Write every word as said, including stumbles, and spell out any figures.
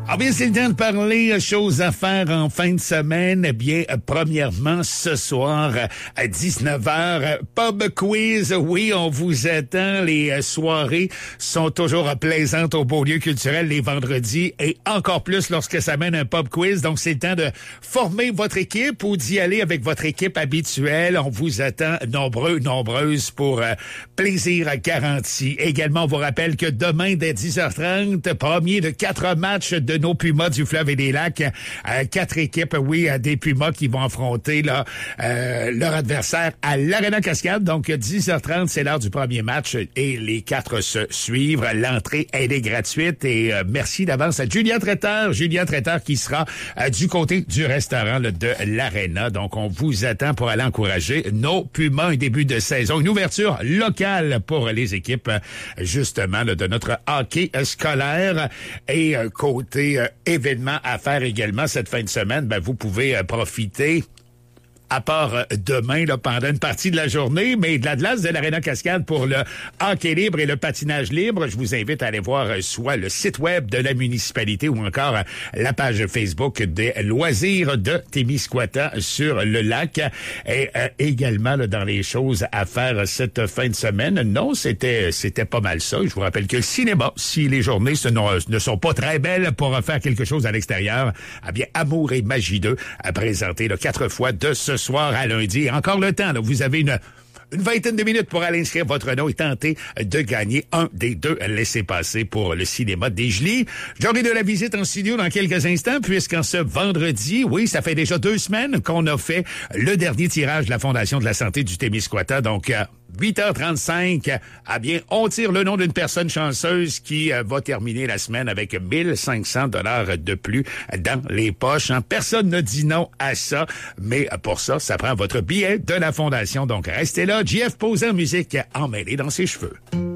Ah bien, c'est le temps de parler choses à faire en fin de semaine. Eh bien, premièrement, ce soir à dix-neuf heures, pub quiz. Oui, on vous attend. Les soirées sont toujours plaisantes au Beaulieu culturel les vendredis et encore plus lorsque ça mène un pub quiz. Donc, c'est le temps de former votre équipe ou d'y aller avec votre équipe habituelle. On vous attend nombreux, nombreuses pour euh, plaisir garanti. Également, on vous rappelle que demain, dès dix heures trente, premier de quatre matchs de nos Pumas du Fleuve et des Lacs. Euh, quatre équipes, oui, des Pumas qui vont affronter là, euh, leur adversaire à l'Arena Cascade. Donc, dix heures trente, c'est l'heure du premier match et les quatre se suivent. L'entrée, elle est gratuite et euh, merci d'avance à Julien Traiteur. Julien Traiteur qui sera euh, du côté du restaurant là, de l'Arena. Donc, on vous attend pour aller encourager nos Pumas. Un début de saison, une ouverture locale pour les équipes, justement, là, de notre hockey scolaire. Et euh, côté euh, événements à faire également cette fin de semaine, ben, vous pouvez euh, profiter à part euh, demain, là, pendant une partie de la journée, mais de la glace de l'Arena Cascade pour le hockey libre et le patinage libre. Je vous invite à aller voir euh, soit le site web de la municipalité ou encore euh, la page Facebook des loisirs de Témiscouata sur le lac. Et euh, également, là, dans les choses à faire cette fin de semaine, non, c'était c'était pas mal ça. Je vous rappelle que le cinéma, si les journées ce ne sont pas très belles pour faire quelque chose à l'extérieur, eh bien, Amour et Magie deux a présenté là, quatre fois de ce soir à lundi. Et encore le temps, là, vous avez une, une vingtaine de minutes pour aller inscrire votre nom et tenter de gagner un des deux laissez-passer pour le cinéma des Gelis. J'aurai de la visite en studio dans quelques instants, puisqu'en ce vendredi, oui, ça fait déjà deux semaines qu'on a fait le dernier tirage de la Fondation de la santé du Témiscouata. Donc, euh, huit heures trente-cinq, ah bien, on tire le nom d'une personne chanceuse qui euh, va terminer la semaine avec mille cinq cents dollars de plus dans les poches. Hein. Personne ne dit non à ça, mais pour ça, ça prend votre billet de la Fondation. Donc, restez là. J F pose en musique emmêlé dans ses cheveux.